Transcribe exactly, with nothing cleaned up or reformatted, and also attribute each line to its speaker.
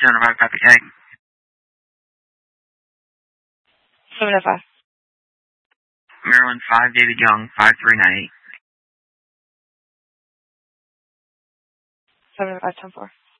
Speaker 1: Center five, copy, A.
Speaker 2: seven oh five.
Speaker 1: Maryland five, David Young, five three nine eight.
Speaker 2: seven oh five, ten four.